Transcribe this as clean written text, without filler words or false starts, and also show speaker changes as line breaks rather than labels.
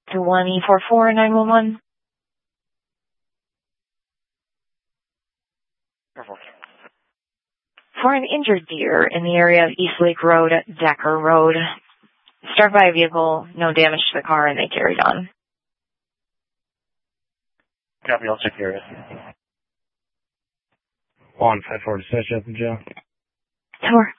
to 1-844-911. For an injured deer in the area of East Lake Road, Decker Road, struck by a vehicle, no damage to the car, and they carried on.
Copy, I'll check the area.
154 to Session, Joe.
Sure.